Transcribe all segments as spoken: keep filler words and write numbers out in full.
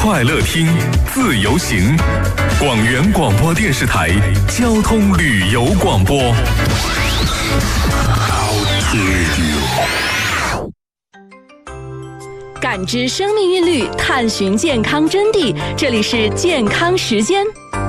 快乐听，自由行。广元广播电视台交通旅游广播。 感知生命韵律，探寻健康真谛。这里是健康时间。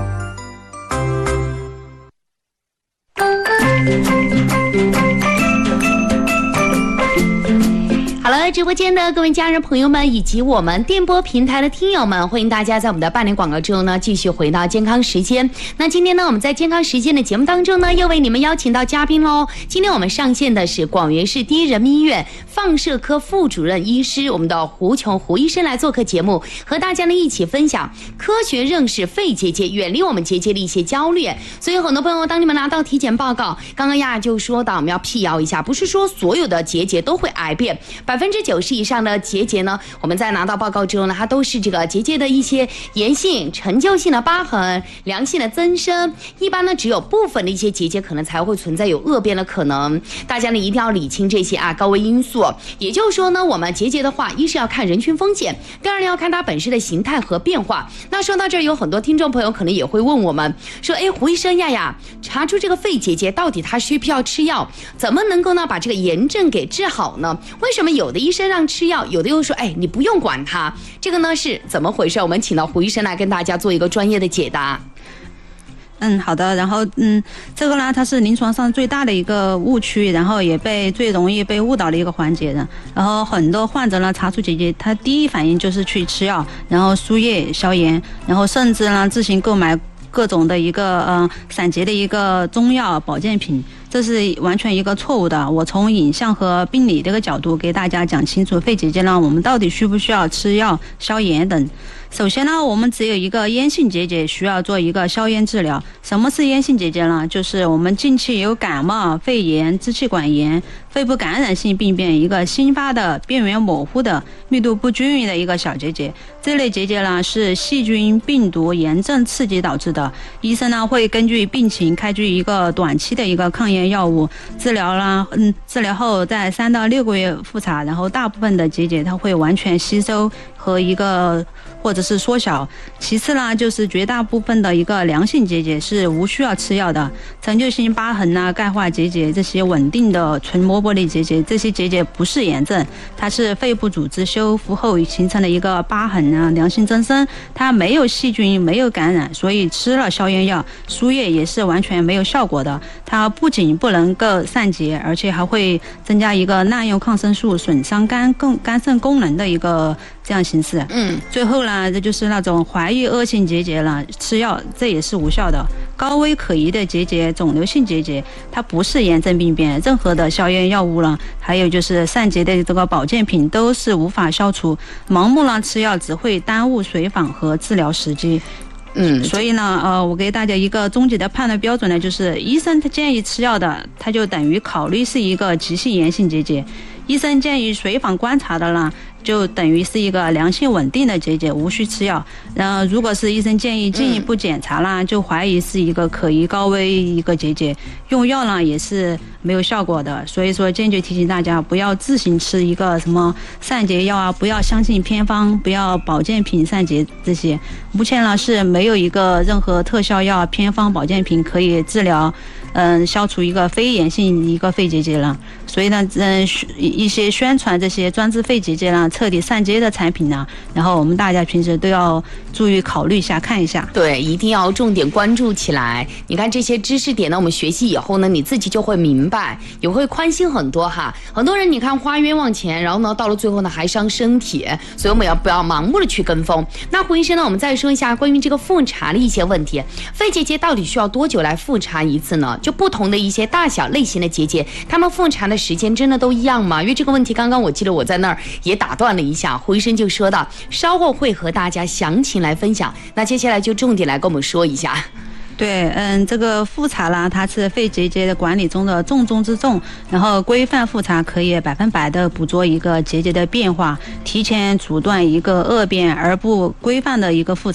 好了，直播间的各位家人朋友们，以及我们电波平台的听友们，欢迎大家在我们的半年广告之后呢，继续回到健康时间。那今天呢，我们在健康时间的节目当中呢，又为你们邀请到嘉宾喽。今天我们上线的是广元市第一人民医院放射科副主任医师，我们的胡琼胡医生来做客节目，和大家呢一起分享科学认识肺结节，远离我们结节的一些焦虑。所以很多朋友，当你们拿到体检报告，刚刚亚就说到，我们要辟谣一下，不是说所有的结节都会癌变，百分之九十以上的结节呢，我们在拿到报告之后呢，它都是这个结节的一些炎性、陈旧性的疤痕、良性的增生。一般呢，只有部分的一些结节可能才会存在有恶变的可能。大家呢一定要理清这些啊高危因素。也就是说呢，我们结节的话，一是要看人群风险，第二呢要看它本身的形态和变化。那说到这儿，有很多听众朋友可能也会问我们说，哎，胡医生呀呀，查出这个肺结节到底它需不需要吃药？怎么能够呢把这个炎症给治好呢？为什么有的医生让吃药，有的又说，哎，你不用管它？这个呢是怎么回事？我们请到胡医生来跟大家做一个专业的解答。 嗯，好的。然后，嗯，这个呢，它是临床上最大的一个误区，然后也被最容易被误导的一个环节的。然后很多患者呢，查出结节，他第一反应就是去吃药，然后输液消炎，然后甚至呢自行购买各种的一个呃散结的一个中药保健品。这是完全一个错误的。我从影像和病理这个角度给大家讲清楚，肺结节呢，我们到底需不需要吃药消炎等。首先呢，我们只有一个咽性结节需要做一个消炎治疗。什么是咽性结节呢？就是我们近期有感冒、肺炎、支气管炎、肺部感染性病变，一个新发的边缘模糊的密度不均匀的一个小结节。这类结节呢是细菌、病毒、炎症刺激导致的。医生呢会根据病情开具一个短期的一个抗炎药物治疗啦，嗯，治疗后在三到六个月复查，然后大部分的结节它会完全吸收和一个或者是缩小。其次呢，就是绝大部分的一个良性结节是无需要吃药的，陈旧性疤痕啊、钙化结节这些稳定的纯膜玻璃结节，这些结节不是炎症，它是肺部组织修复后形成的一个疤痕啊、良性增生，它没有细菌、没有感染，所以吃了消炎药、输液也是完全没有效果的。它不仅不能够散结，而且还会增加一个滥用抗生素、损伤肝更肝肾功能的一个这样形式。 嗯， 最后呢，这就是那种怀疑恶性结节了，吃药这也是无效的。高危可疑的结节、肿瘤性结节，它不是炎症病变，任何的消炎药物呢，还有就是散结的这个保健品都是无法消除。盲目呢吃药只会耽误随访和治疗时机。 嗯， 所以呢，呃，我给大家一个终极的判断标准呢，就是医生他建议吃药的，他就等于考虑是一个急性炎性结节；医生建议随访观察的呢，就等于是一个良性稳定的结节，无需吃药。然后，如果是医生建议进一步检查啦，就怀疑是一个可疑高危一个结节，用药呢也是没有效果的。所以说，坚决提醒大家不要自行吃一个什么散结药啊，不要相信偏方，不要保健品散结这些。目前呢是没有一个任何特效药、偏方、保健品可以治疗，嗯，消除一个非炎性一个肺结节了。所以呢，嗯，一些宣传这些专治肺结节呢、彻底散结的产品呢，然后我们大家平时都要注意考虑一下、看一下。 对，一定要重点关注起来。你看这些知识点呢，我们学习以后呢，你自己就会明白，也会宽心很多哈。很多人你看花冤枉钱，然后呢，到了最后呢还伤身体，所以我们要不要盲目的去跟风？那胡医生呢，我们再说一下关于这个复查的一些问题。肺结节到底需要多久来复查一次呢？就不同的一些大小类型的结节，他们复查的时间真的都一样吗？因为这个问题，刚刚我记得我在那儿也打断了一下，胡医生就说到，稍后会和大家详情来分享。那接下来就重点来跟我们说一下。 对，嗯，这个复查啦，它是肺结节的管理中的重中之重。然后规范复查可以百分百的捕捉一个结节的变化，提前阻断一个恶变，而不规范的一个复查过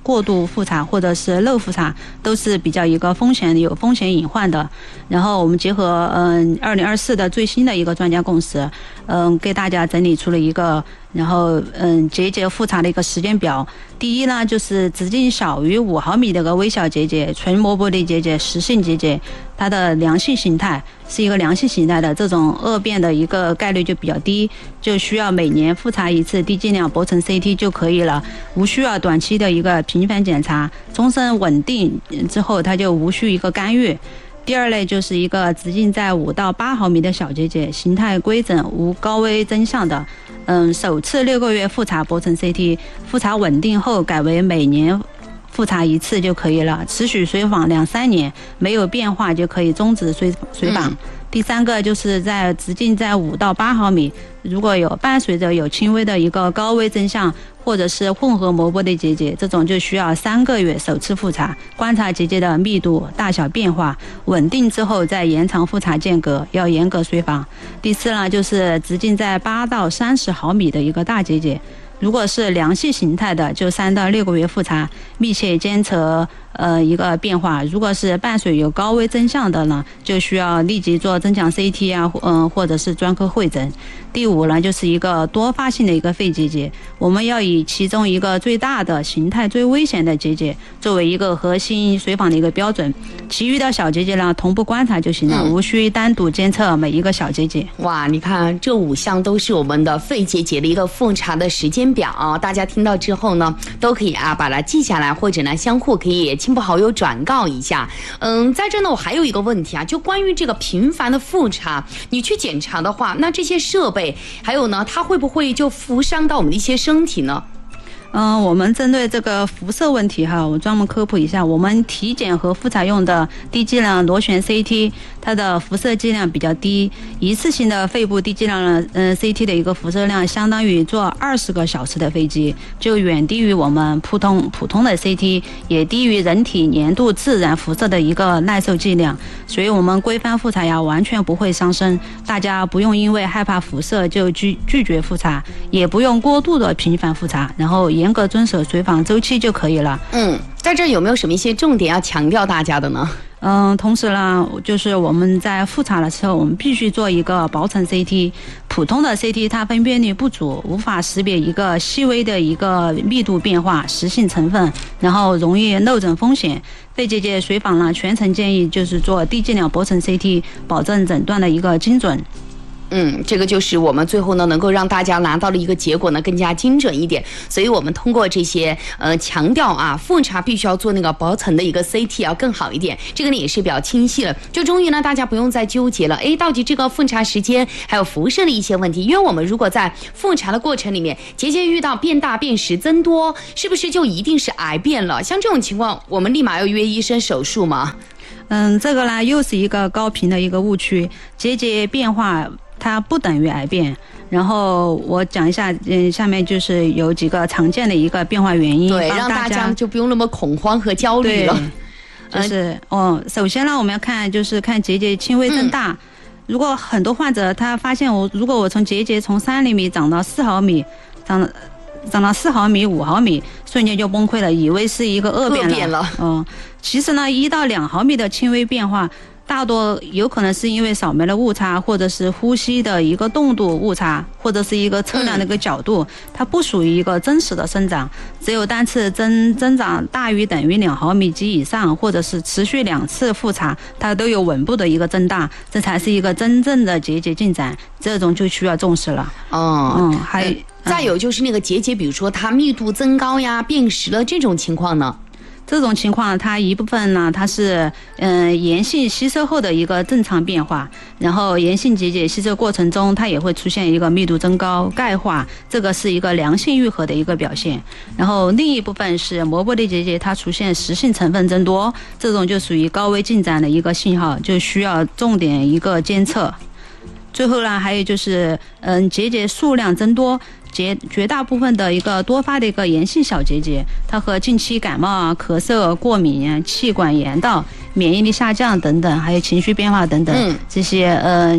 过度复查或者是漏复查，都是比较一个风险有风险隐患的。然后我们结合嗯二零二四的最新的一个专家共识，嗯给大家整理出了一个然后嗯结节复查的一个时间表。第一呢，就是直径小于五毫米的个微小结节、纯磨玻璃结节、实性结节，它的良性形态是一个良性形态的，这种恶变的一个概率就比较低，就需要每年复查一次低剂量铂层 C T 就可以了，无需要短期的一个频繁检查，终身稳定之后它就无需一个干预。第二类就是一个直径在五到八毫米的小结节，形态规整，无高危真相的，嗯，首次六个月复查铂层 C T， 复查稳定后改为每年复查一次就可以了，持续随访两三年，没有变化就可以终止随随访。嗯、第三个就是在直径在五到八毫米，如果有伴随着有轻微的一个高危真相，或者是混合磨玻璃结节，这种就需要三个月首次复查，观察结节的密度、大小变化，稳定之后再延长复查间隔，要严格随访。第四呢，就是直径在八到三十毫米的一个大结节，如果是良性形态的，就三到六个月复查，密切监测呃一个变化。如果是伴随有高危真相的呢，就需要立即做增强 C T 啊，嗯、呃，或者是专科会诊。第五呢，就是一个多发性的一个肺结节，我们要以其中一个最大的、形态最危险的结节作为一个核心随访的一个标准，其余的小结节呢同步观察就行了，嗯、无需单独监测每一个小结节。 哇，你看这五项都是我们的肺结节的一个复查的时间表啊，大家听到之后呢，都可以啊把它记下来，或者呢相互可以亲朋好友转告一下。嗯，在这呢我还有一个问题啊，就关于这个频繁的复查，你去检查的话，那这些设备还有呢，它会不会就辐伤到我们的一些身体呢？ 嗯、呃，我们针对这个辐射问题哈，我专门科普一下。我们体检和复查用的低剂量螺旋 C T， 它的辐射剂量比较低，一次性的肺部低剂量的嗯 C T 的一个辐射量，相当于坐二十个小时的飞机，就远低于我们普通普通的 C T， 也低于人体年度自然辐射的一个耐受剂量。所以我们规范复查呀，完全不会伤身，大家不用因为害怕辐射就拒拒绝复查，也不用过度的频繁复查，然后严格遵守随访周期就可以了。 嗯，在这有没有什么一些重点要强调大家的呢？ 嗯，同时呢，就是我们在复查的时候，我们必须做一个薄层 C T。普通的 C T 它分辨率不足，无法识别一个细微的一个密度变化、实性成分，然后容易漏诊风险。肺结节随访呢，全程建议就是做低剂量薄层 C T， 保证诊断的一个精准。 嗯，这个就是我们最后呢能够让大家拿到的一个结果呢更加精准一点，所以我们通过这些呃强调啊，复查必须要做那个薄层的一个 C T 要更好一点，这个呢也是比较清晰了，就终于呢大家不用再纠结了，哎，到底这个复查时间还有辐射的一些问题，因为我们如果在复查的过程里面结节遇到变大变实增多，是不是就一定是癌变了？像这种情况，我们立马要约医生手术吗？ 嗯，这个呢又是一个高频的一个误区，结节变化它不等于癌变。然后我讲一下，嗯，下面就是有几个常见的一个变化原因， 对，让大家就不用那么恐慌和焦虑了。 就是，哦，首先呢，我们要看就是看结节轻微增大。嗯、如果很多患者他发现我，如果我从结节从三厘米长到四毫米，长长到四毫米、五毫米，瞬间就崩溃了，以为是一个恶变了。恶变了。嗯，其实呢，一到两毫米的轻微变化，大多有可能是因为扫描的误差，或者是呼吸的一个动度误差，或者是一个测量的一个角度，它不属于一个真实的生长。只有单次增增长大于等于两毫米及以上，或者是持续两次复查，它都有稳步的一个增大，这才是一个真正的结节进展，这种就需要重视了。 哦，嗯，还、嗯、再有就是那个结节，比如说它密度增高呀、变实了这种情况呢？ 这种情况，它一部分呢，它是嗯、呃、炎性吸收后的一个正常变化，然后炎性结节吸收过程中，它也会出现一个密度增高、钙化，这个是一个良性愈合的一个表现。然后另一部分是磨玻璃结节，它出现实性成分增多，这种就属于高危进展的一个信号，就需要重点一个监测。最后呢，还有就是嗯结节数量增多。绝绝大部分的一个多发的一个炎性小结节，它和近期感冒啊、咳嗽、过敏、气管炎道、免疫力下降等等，还有情绪变化等等，嗯、这些呃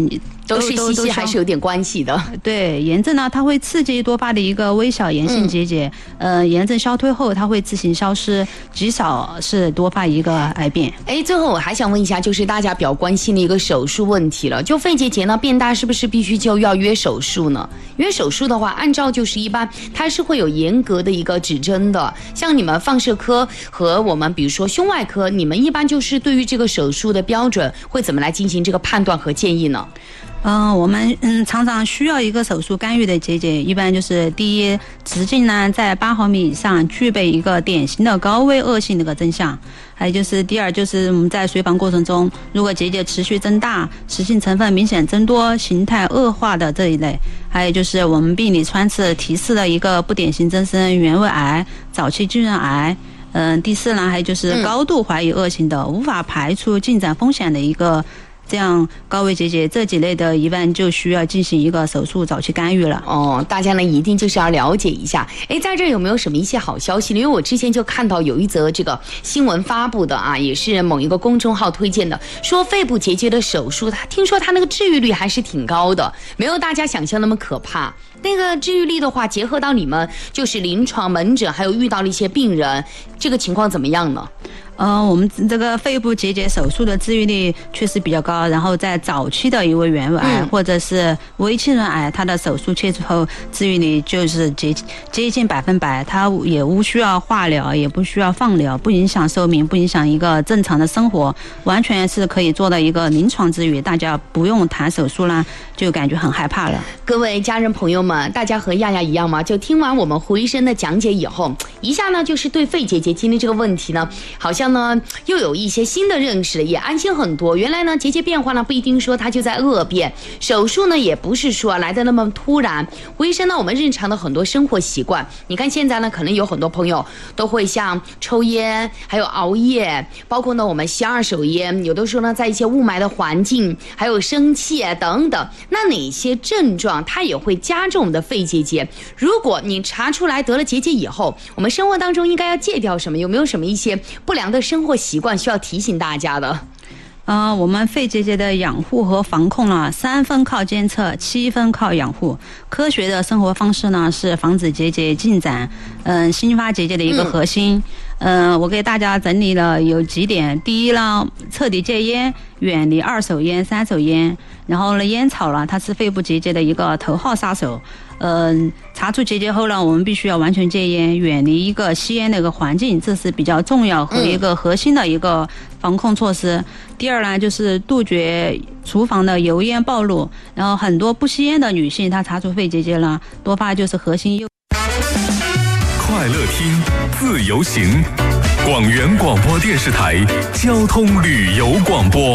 都是息息还是有点关系的。 对，炎症呢，它会刺激多发的一个微小炎性结节，嗯、呃，炎症消退后，它会自行消失，极少是多发一个癌变。 哎，最后我还想问一下，就是大家比较关心的一个手术问题了，就肺结节呢变大，是不是必须就要约手术呢？约手术的话，按照就是一般它是会有严格的一个指针的，像你们放射科和我们比如说胸外科，你们一般就是对于这个手术的标准会怎么来进行这个判断和建议呢？ 嗯、呃，我们嗯常常需要一个手术干预的结节，一般就是第一，直径呢在八毫米以上，具备一个典型的高危恶性的一个征象；还有就是第二，就是我们在随访过程中，如果结节持续增大，实性成分明显增多，形态恶化的这一类；还有就是我们病理穿刺提示的一个不典型增生原位癌、早期巨人癌。嗯、呃，第四呢，还有就是高度怀疑恶性的、嗯、无法排除进展风险的一个。这样高危结节这几类的，一般就需要进行一个手术早期干预了。 哦，大家呢一定就是要了解一下。哎，在这有没有什么一些好消息呢？因为我之前就看到有一则这个新闻发布的啊，也是某一个公众号推荐的，说肺部结节的手术，他听说他那个治愈率还是挺高的，没有大家想象那么可怕。那个治愈率的话，结合到你们就是临床门诊，还有遇到了一些病人，这个情况怎么样呢？ 呃，我们这个肺部结节手术的治愈率确实比较高，然后在早期的一位原位癌、嗯、或者是微亲人癌，它的手术切除后治愈率就是接接近百分百，它也无需要化疗，也不需要放疗，不影响寿命，不影响一个正常的生活，完全是可以做到一个临床治愈，大家不用谈手术啦，就感觉很害怕了。 各位家人朋友们，大家和亚亚一样吗？就听完我们胡医生的讲解以后，一下呢就是对肺结节今天这个问题呢，好像呢又有一些新的认识，也安心很多。原来呢结节变化呢不一定说它就在恶变，手术呢也不是说来的那么突然。胡医生呢，我们日常的很多生活习惯，你看现在呢可能有很多朋友都会像抽烟，还有熬夜，包括呢我们吸二手烟，有的时候呢在一些雾霾的环境，还有生气啊等等，那哪些症状它也会加重我们的肺结节？如果你查出来得了结节以后，我们生活当中应该要戒掉什么？有没有什么一些不良的生活习惯需要提醒大家的？ 呃，我们肺结节的养护和防控呢，三分靠监测，七分靠养护。科学的生活方式呢，是防止结节进展，嗯、呃，新发结节的一个核心。嗯、呃，我给大家整理了有几点。第一呢，彻底戒烟，远离二手烟、三手烟。然后呢，烟草呢，它是肺部结节的一个头号杀手。嗯、呃，查出结节后呢，我们必须要完全戒烟，远离一个吸烟的一个环境，这是比较重要和一个核心的一个防控措施。嗯、第二呢，就是杜绝厨房的油烟暴露。然后很多不吸烟的女性，她查出肺结节了，多发就是核心诱。 快乐听，自由行，广元广播电视台交通旅游广播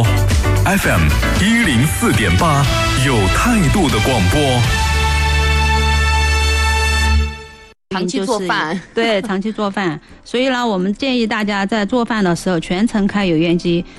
F M 一零四点八，有态度的广播。 长期做饭， 对，长期做饭，所以呢，我们建议大家在做饭的时候全程开油烟机。